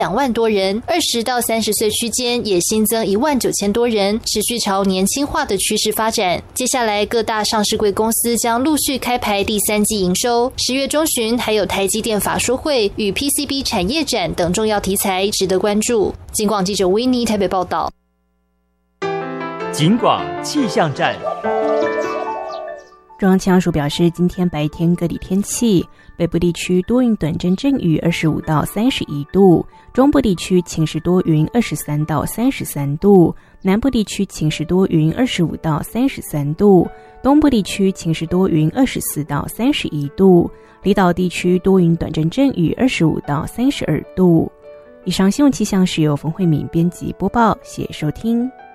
2万多人，20到30岁区间也新增19000多人，持续朝年轻化的趋势发展。接下来各大上市柜公司将陆续开牌第3季营收，10月中旬还有台积电法说会与 PCB 产业展等重要题材值得关注。警广记者维尼台北报道。 警广气象站。 中央气象署表示，今天白天各地天气，北部地区多云短阵阵雨25到31度，中部地区晴时多云23到33度，南部地区晴时多云25到33度，东部地区晴时多云24到31度，离岛地区多云短阵阵雨25到32度。以上新闻气象是由冯慧敏编辑播报，谢谢收听。